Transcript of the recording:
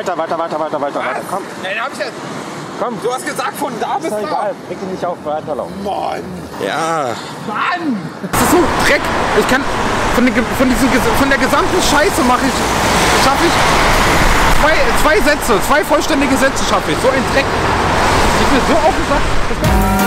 Weiter. Komm. Nein, hab ich jetzt. Komm. Du hast gesagt, von da bis Ist doch da. egal. Reg dich nicht auf, weiterlaufen. Mann. Ja. Mann. Das ist so Dreck. Ich kann von der gesamten Scheiße schaffe ich zwei vollständige Sätze schaffe ich. So ein Dreck. Ich bin so aufgesagt.